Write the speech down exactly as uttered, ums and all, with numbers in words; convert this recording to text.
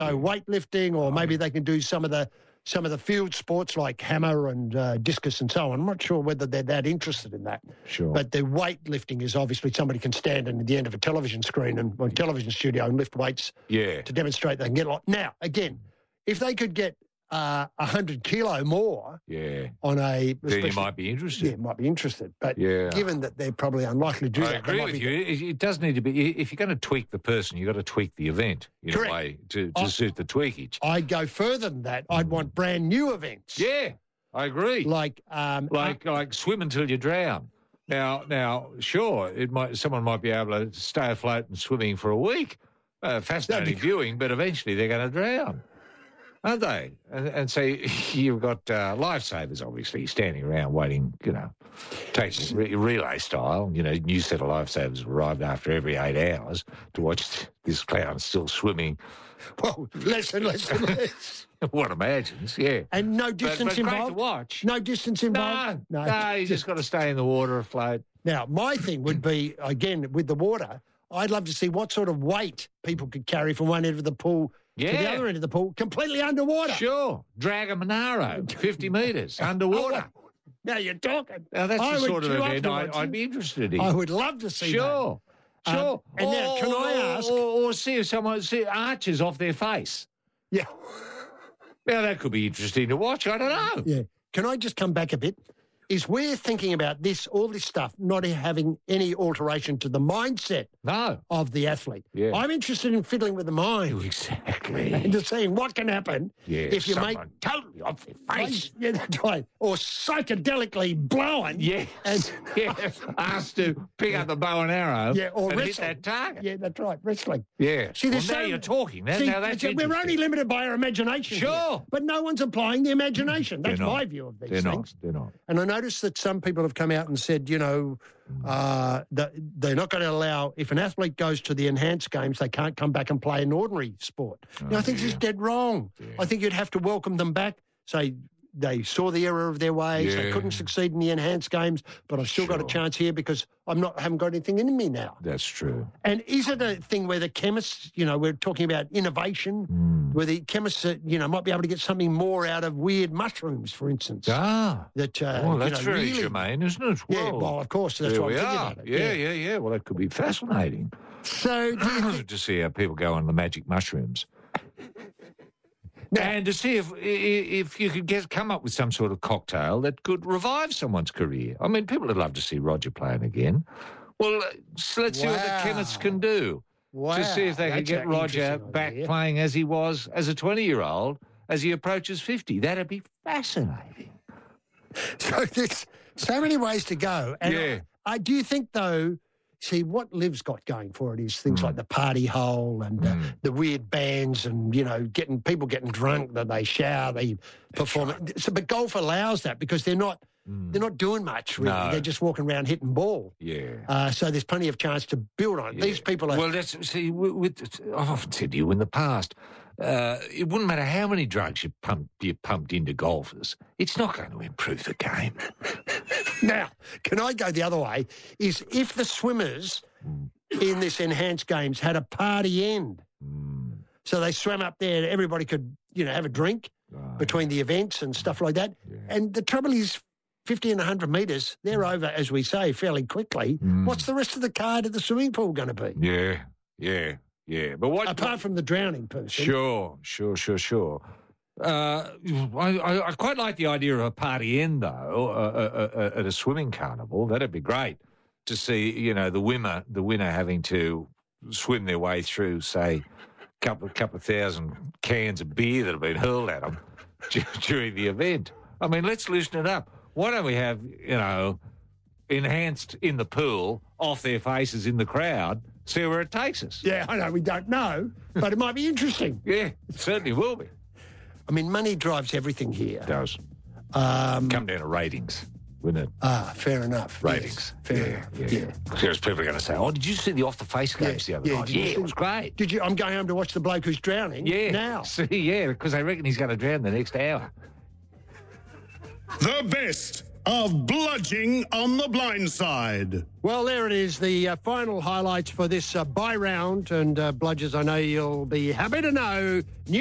So weightlifting, or maybe they can do some of the some of the field sports like hammer and uh, discus and so on. I'm not sure whether they're that interested in that. Sure. But the weightlifting is obviously somebody can stand in the end of a television screen and or television studio and lift weights Yeah. to demonstrate they can get a lot. Now, again, if they could get uh, one hundred kilo more Yeah. on a... Then you especially- might be interested. Yeah, might be interested. But Yeah. given that they're probably unlikely to do I that... they agree might with be- you. It, it does need to be, if you're going to tweak the person, you've got to tweak the event in Correct. a way to, to I- suit the tweakage. I'd go further than that. I'd want brand new events. Yeah, I agree. Like... Um, like like swim until you drown. Now, now, sure, it might someone might be able to stay afloat and swimming for a week. Uh, fascinating That'd be- viewing, but eventually they're going to drown, aren't they? And, and so you've got uh, lifesavers, obviously, standing around waiting, you know, taking re- relay style. You know, new set of lifesavers arrived after every eight hours to watch this clown still swimming. well, less and less and less. One imagines, yeah. And no But, distance but great to involved? watch. No distance No, involved? no, you just got to stay in the water afloat. Now, my thing would be, again, with the water, I'd love to see what sort of weight people could carry from one end of the pool to the Yeah. other end of the pool, completely underwater. Sure. Dragomanaro, fifty metres underwater. Now you're talking. Now, that's I the would sort of queue up event to I, watch I'd it. be interested in. I would love to see Sure. Um, Sure. and now, can I Or- ask- Or, or see if someone see arches off their face. that. Yeah. Now, that could be interesting to watch. I don't know. Yeah. Can I just come back a bit? Is we're thinking about this, all this stuff, not having any alteration to the mindset No. of the athlete. Yeah. I'm interested in fiddling with the mind Exactly. and just seeing what can happen Yeah, if you make someone totally off their face. Yeah, that's right. Or psychedelically blowing. Yes. And, yes. Asked to pick up the bow and arrow Yeah, or and hit wrestling. that target. yeah, that's right. Wrestling. Yeah. See, well, there's now so- you're talking. Now, See, now that's we're interesting. only limited by our imagination. here. Sure. But no one's applying the imagination. They're That's not. my view of these They're things. not. They're not. And I noticed that some people have come out and said, you know, uh, that they're not going to allow, if an athlete goes to the enhanced games, they can't come back and play an ordinary sport. now, I think this is dead wrong. I think you'd have to welcome them back, say they saw the error of their ways, they Yeah. couldn't succeed in the enhanced games, but I've still got a Sure. chance here because I'm not haven't got anything in me now. That's true. And is it a thing where the chemists, you know, we're talking about innovation, Mm. where the chemists, uh, you know, might be able to get something more out of weird mushrooms, for instance? Ah. That, uh, Well, you that's know, very really, germane, isn't it? Yeah, well, of course, that's there what I'm we thinking are. about it. Yeah, yeah, yeah. Well, that could be fascinating So, do you think, to see how people go on the magic mushrooms. And to see if i- i- if you could get come up with some sort of cocktail that could revive someone's career. I mean, people would love to see Roger playing again. Well, uh, so let's see what the Wow. chemists can do wow, to see if they can that's get an Roger interesting back idea. playing as he was as a twenty-year-old as he approaches fifty. That'd be fascinating. So there's so many ways to go. And Yeah. I, I do think, though, see, what Liv's got going for it is things Mm. like the party hole and uh, the weird bands and, you know, getting people getting drunk, that they shower, they perform. So, but golf allows that because they're not they're not doing much, really. No. They're just walking around hitting ball. Yeah. Uh, so there's plenty of chance to build on it. Yeah. These people are... Well, that's see. With, with, I've often said to you in the past, uh, it wouldn't matter how many drugs you pump you pumped into golfers. It's not going to improve the game. Now, can I go the other way? Is if the swimmers in this enhanced games had a party end, Mm. so they swam up there, everybody could, you know, have a drink Right. between the events and stuff like that. Yeah. And the trouble is, fifty and one hundred metres, they're over, as we say, fairly quickly. Mm. What's the rest of the card at the swimming pool going to be? Yeah, yeah, yeah. But what? Apart from the drowning person. Sure, sure, sure, sure. Uh, I, I, I quite like the idea of a party end, though, uh, uh, uh, at a swimming carnival. That'd be great to see, you know, the winner, the winner having to swim their way through, say, a couple, couple of thousand cans of beer that have been hurled at them during the event. I mean, let's loosen it up. Why don't we have, you know, enhanced in the pool, off their faces in the crowd, see where it takes us? Yeah, I know, we don't know, but it might be interesting. Yeah, it certainly will be. I mean, money drives everything here. It does. Um, Come down to ratings, wouldn't it? ah, fair enough. Ratings. Yes, fair yeah, enough. yeah. Yeah. Because people are going to say, oh, did you see the off-the-face games Yeah, the other yeah, night? did you Yeah, see- it was great. Did you? I'm going home to watch the bloke who's drowning. Yeah. Now. See, yeah, because I reckon he's going to drown the next hour. The best of Bludging on the Blind Side. Well, there it is, the uh, final highlights for this uh, bye round. And uh, Bludgers, I know you'll be happy to know